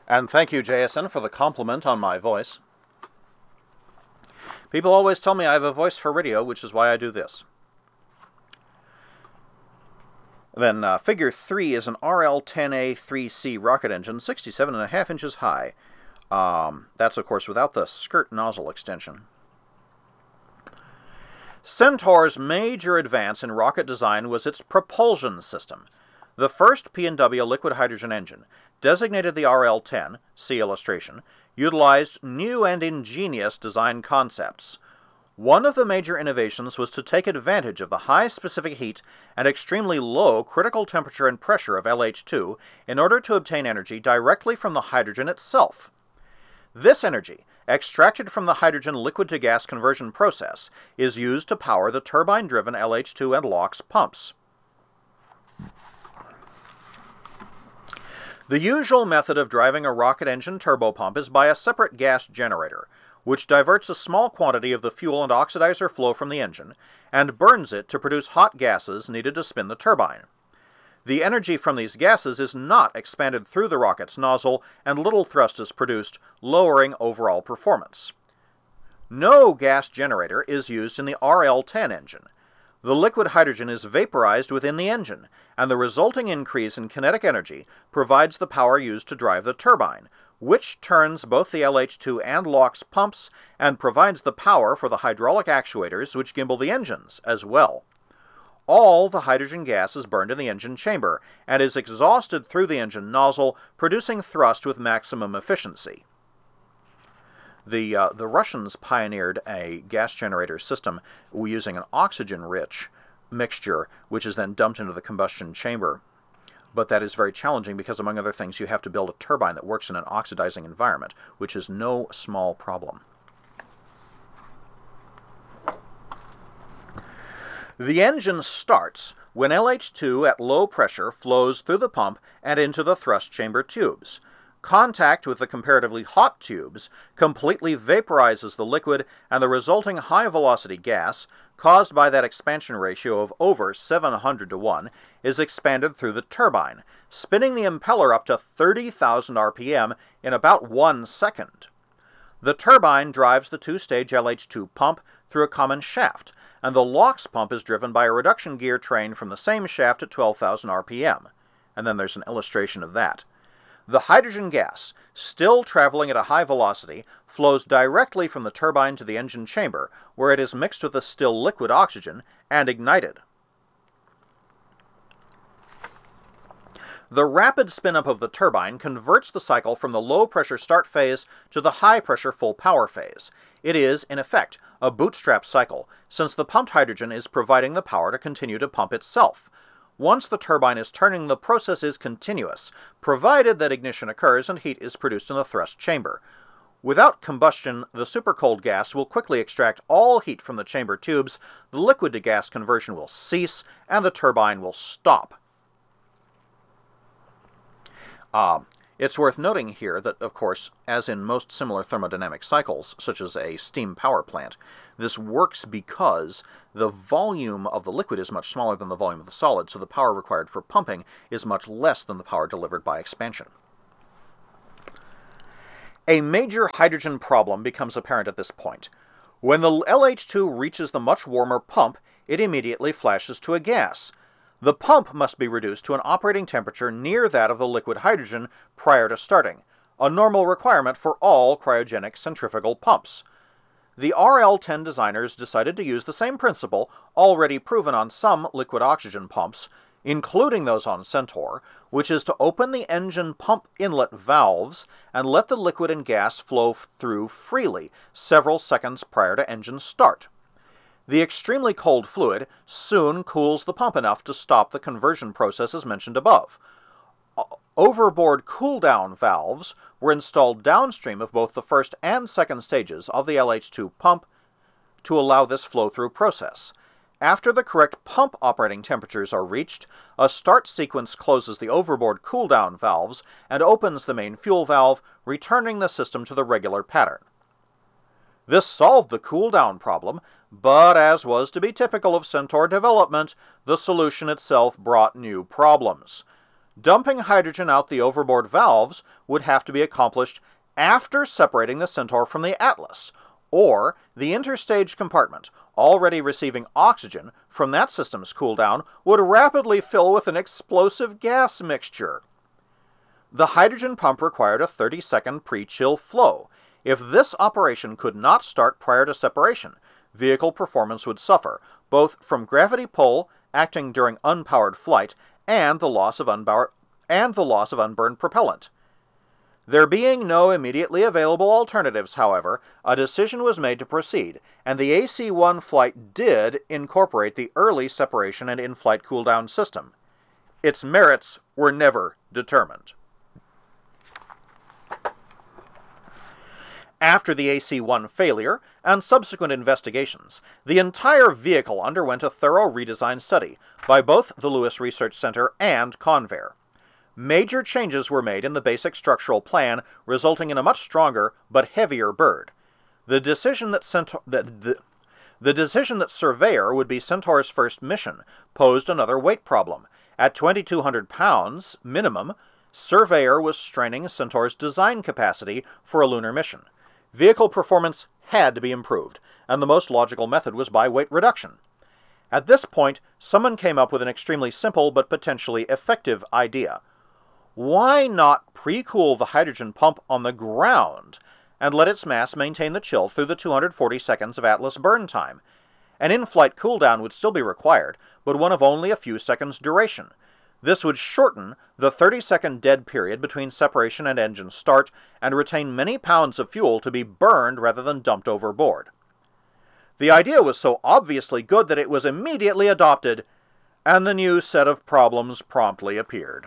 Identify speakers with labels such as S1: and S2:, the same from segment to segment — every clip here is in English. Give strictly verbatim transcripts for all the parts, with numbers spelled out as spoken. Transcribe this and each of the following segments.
S1: And thank you, J S N, for the compliment on my voice. People always tell me I have a voice for radio, which is why I do this. Then uh, figure three is an R L ten A three C rocket engine, sixty-seven and a half inches high. Um, that's, of course, without the skirt nozzle extension. Centaur's major advance in rocket design was its propulsion system. The first P and W liquid hydrogen engine, designated the R L ten, see illustration, utilized new and ingenious design concepts. One of the major innovations was to take advantage of the high specific heat and extremely low critical temperature and pressure of L H two in order to obtain energy directly from the hydrogen itself. This energy, extracted from the hydrogen liquid-to-gas conversion process, is used to power the turbine-driven L H two and LOX pumps. The usual method of driving a rocket engine turbopump is by a separate gas generator, which diverts a small quantity of the fuel and oxidizer flow from the engine and burns it to produce hot gases needed to spin the turbine. The energy from these gases is not expanded through the rocket's nozzle, and little thrust is produced, lowering overall performance. No gas generator is used in the R L ten engine. The liquid hydrogen is vaporized within the engine, and the resulting increase in kinetic energy provides the power used to drive the turbine, which turns both the L H two and LOX pumps and provides the power for the hydraulic actuators which gimbal the engines as well. All the hydrogen gas is burned in the engine chamber and is exhausted through the engine nozzle, producing thrust with maximum efficiency. The, uh, the Russians pioneered a gas generator system using an oxygen-rich mixture, which is then dumped into the combustion chamber. But that is very challenging because, among other things, you have to build a turbine that works in an oxidizing environment, which is no small problem. The engine starts when L H two at low pressure flows through the pump and into the thrust chamber tubes. Contact with the comparatively hot tubes completely vaporizes the liquid, and the resulting high-velocity gas, caused by that expansion ratio of over seven hundred to one, is expanded through the turbine, spinning the impeller up to thirty thousand R P M in about one second. The turbine drives the two-stage L H two pump through a common shaft, and the LOX pump is driven by a reduction gear train from the same shaft at twelve thousand R P M. And then there's an illustration of that. The hydrogen gas, still traveling at a high velocity, flows directly from the turbine to the engine chamber, where it is mixed with the still liquid oxygen and ignited. The rapid spin-up of the turbine converts the cycle from the low-pressure start phase to the high-pressure full power phase. It is, in effect, a bootstrap cycle, since the pumped hydrogen is providing the power to continue to pump itself. Once the turbine is turning, the process is continuous, provided that ignition occurs and heat is produced in the thrust chamber. Without combustion, the supercold gas will quickly extract all heat from the chamber tubes, the liquid-to-gas conversion will cease, and the turbine will stop. Uh, it's worth noting here that, of course, as in most similar thermodynamic cycles, such as a steam power plant, this works because the volume of the liquid is much smaller than the volume of the solid, so the power required for pumping is much less than the power delivered by expansion. A major hydrogen problem becomes apparent at this point. When the L H two reaches the much warmer pump, it immediately flashes to a gas. The pump must be reduced to an operating temperature near that of the liquid hydrogen prior to starting, a normal requirement for all cryogenic centrifugal pumps. The R L ten designers decided to use the same principle already proven on some liquid oxygen pumps, including those on Centaur, which is to open the engine pump inlet valves and let the liquid and gas flow through freely several seconds prior to engine start. The extremely cold fluid soon cools the pump enough to stop the conversion process as mentioned above. Overboard cool-down valves were installed downstream of both the first and second stages of the L H two pump to allow this flow-through process. After the correct pump operating temperatures are reached, a start sequence closes the overboard cool-down valves and opens the main fuel valve, returning the system to the regular pattern. This solved the cool-down problem, but as was to be typical of Centaur development, the solution itself brought new problems. Dumping hydrogen out the overboard valves would have to be accomplished after separating the Centaur from the Atlas, or the interstage compartment, already receiving oxygen from that system's cooldown, would rapidly fill with an explosive gas mixture. The hydrogen pump required a thirty second pre-chill flow. If this operation could not start prior to separation, vehicle performance would suffer, both from gravity pull acting during unpowered flight and the loss of unpowered and the loss of unburned propellant. There being no immediately available alternatives, however, a decision was made to proceed, and the A C one flight did incorporate the early separation and in-flight cooldown system. Its merits were never determined. After the A C one failure and subsequent investigations, the entire vehicle underwent a thorough redesign study by both the Lewis Research Center and Convair. Major changes were made in the basic structural plan, resulting in a much stronger but heavier bird. The decision that Centaur, the, the, the decision that Surveyor would be Centaur's first mission posed another weight problem. At twenty-two hundred pounds minimum, Surveyor was straining Centaur's design capacity for a lunar mission. Vehicle performance had to be improved, and the most logical method was by weight reduction. At this point, someone came up with an extremely simple but potentially effective idea. Why not pre-cool the hydrogen pump on the ground and let its mass maintain the chill through the two hundred forty seconds of Atlas burn time? An in-flight cooldown would still be required, but one of only a few seconds duration. This would shorten the thirty second dead period between separation and engine start and retain many pounds of fuel to be burned rather than dumped overboard. The idea was so obviously good that it was immediately adopted, and the new set of problems promptly appeared.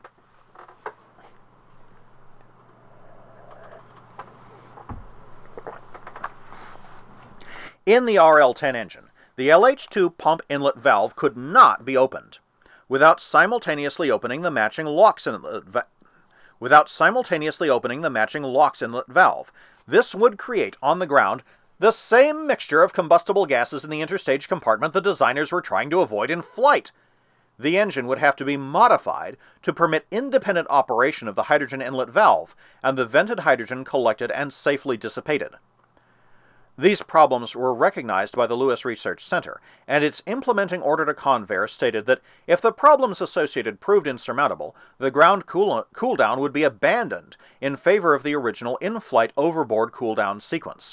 S1: In the R L ten engine, the L H two pump inlet valve could not be opened without simultaneously opening the matching LOX inlet va- without simultaneously opening the matching LOX inlet valve. This would create on the ground the same mixture of combustible gases in the interstage compartment the designers were trying to avoid in flight. The engine would have to be modified to permit independent operation of the hydrogen inlet valve, and the vented hydrogen collected and safely dissipated. These problems were recognized by the Lewis Research Center, and its implementing order to Convair stated that if the problems associated proved insurmountable, the ground cool- cooldown would be abandoned in favor of the original in-flight overboard cooldown sequence.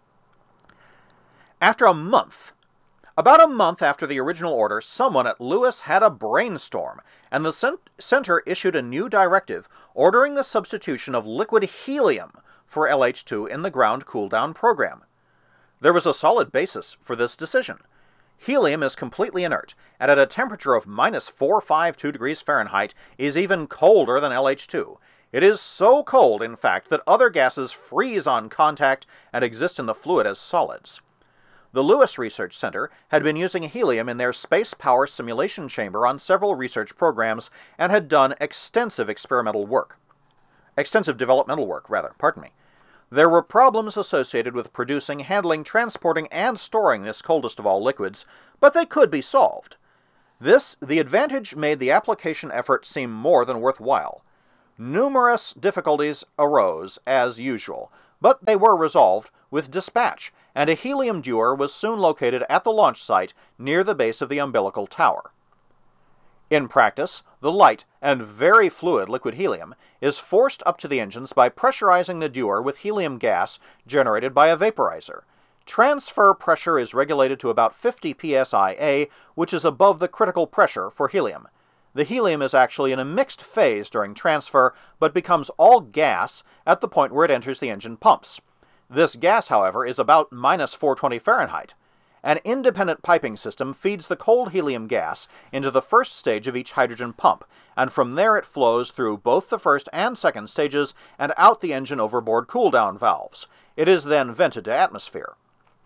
S1: After a month, about a month after the original order, someone at Lewis had a brainstorm, and the cent- center issued a new directive ordering the substitution of liquid helium for L H two in the ground cooldown program. There was a solid basis for this decision. Helium is completely inert, and at a temperature of minus four hundred fifty-two degrees Fahrenheit is even colder than L H two. It is so cold, in fact, that other gases freeze on contact and exist in the fluid as solids. The Lewis Research Center had been using helium in their space power simulation chamber on several research programs and had done extensive experimental work. Extensive developmental work, rather, pardon me. There were problems associated with producing, handling, transporting, and storing this coldest of all liquids, but they could be solved. This, the advantage made the application effort seem more than worthwhile. Numerous difficulties arose, as usual, but they were resolved with dispatch, and a helium dewar was soon located at the launch site near the base of the umbilical tower. In practice, the light and very fluid liquid helium is forced up to the engines by pressurizing the dewar with helium gas generated by a vaporizer. Transfer pressure is regulated to about fifty P S I A, which is above the critical pressure for helium. The helium is actually in a mixed phase during transfer, but becomes all gas at the point where it enters the engine pumps. This gas, however, is about minus four hundred twenty Fahrenheit. An independent piping system feeds the cold helium gas into the first stage of each hydrogen pump, and from there it flows through both the first and second stages and out the engine overboard cooldown valves. It is then vented to atmosphere.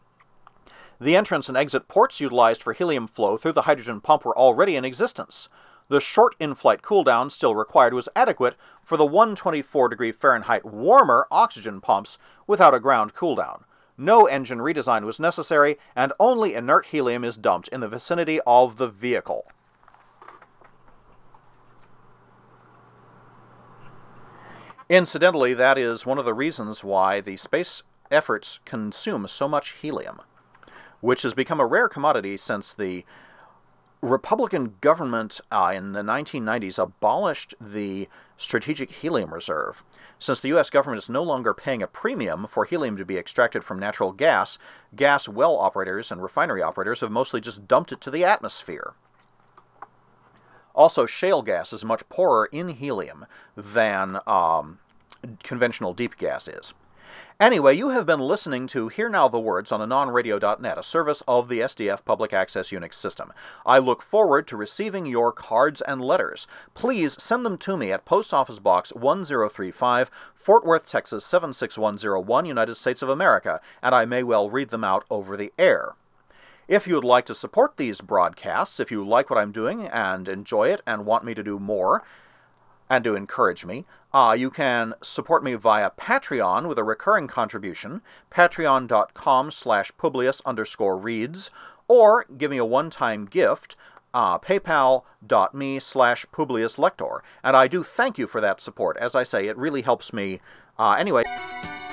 S1: The entrance and exit ports utilized for helium flow through the hydrogen pump were already in existence. The short in-flight cooldown still required was adequate for the one hundred twenty-four degree Fahrenheit warmer oxygen pumps without a ground cooldown. No engine redesign was necessary, and only inert helium is dumped in the vicinity of the vehicle. Incidentally, that is one of the reasons why the space efforts consume so much helium, which has become a rare commodity since the Republican government uh, in the nineteen nineties abolished the Strategic Helium Reserve. Since the U S government is no longer paying a premium for helium to be extracted from natural gas, gas well operators and refinery operators have mostly just dumped it to the atmosphere. Also, shale gas is much poorer in helium than um, conventional deep gas is. Anyway, you have been listening to Hear Now the Words on anon radio dot net, a service of the S D F Public Access Unix system. I look forward to receiving your cards and letters. Please send them to me at Post Office Box one zero three five, Fort Worth, Texas seven six one zero one, United States of America, and I may well read them out over the air. If you would like to support these broadcasts, if you like what I'm doing and enjoy it and want me to do more, and to encourage me, uh, you can support me via Patreon with a recurring contribution, patreon.com slash Publius underscore reads, or give me a one-time gift, uh, paypal.me slash Publius Lector. And I do thank you for that support. As I say, it really helps me. Uh, anyway...